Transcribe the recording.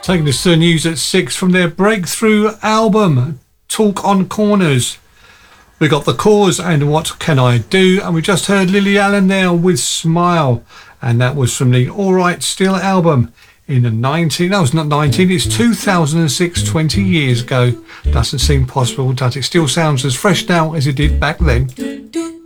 Taking us to the news at 6 from their breakthrough album, Talk on Corners. We got The Cause and What Can I Do, and we just heard Lily Allen there with Smile, and that was from the All Right Still album in the 2006, 20 years ago. Doesn't seem possible, does it? Still sounds as fresh now as it did back then.